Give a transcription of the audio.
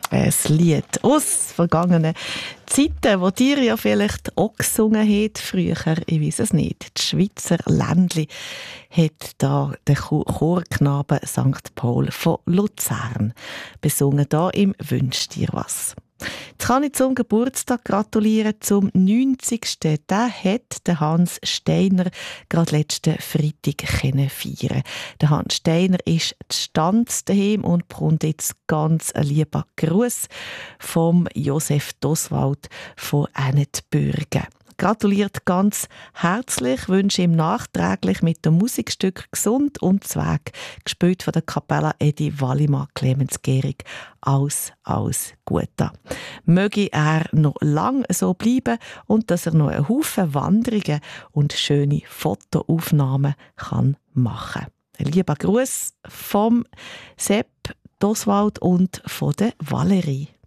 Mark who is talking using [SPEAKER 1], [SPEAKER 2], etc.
[SPEAKER 1] ein Lied aus vergangenen Zeiten, wo dir ja vielleicht auch gesungen hat, früher, ich weiß es nicht. Die Schweizer Ländli hat da der Chorknabe St. Paul von Luzern besungen, da im «Wünsch dir was». Jetzt kann ich zum Geburtstag gratulieren, zum 90. Den hat der Hans Steiner gerade letzten Freitag feiern. Der Hans Steiner ist Stanz daheim und bekommt jetzt ganz einen lieben Gruß vom Josef Doswald von Ennetbürgen. Gratuliert ganz herzlich, wünsche ihm nachträglich mit dem Musikstück «Gesund und Zweig», gespielt von der Kapella Edi Wallimann Clemens Gehrig. Alles Gute. Möge er noch lang so bleiben und dass er noch einen Haufen Wanderungen und schöne Fotoaufnahmen kann machen. Ein lieber Gruß vom Sepp Doswald und von der Valerie.